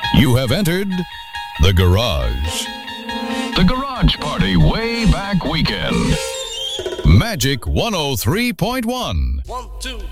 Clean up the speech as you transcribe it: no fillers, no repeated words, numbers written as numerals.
You have entered the garage. The Garage Party Way Back Weekend. Magic 103.1. 1, 2.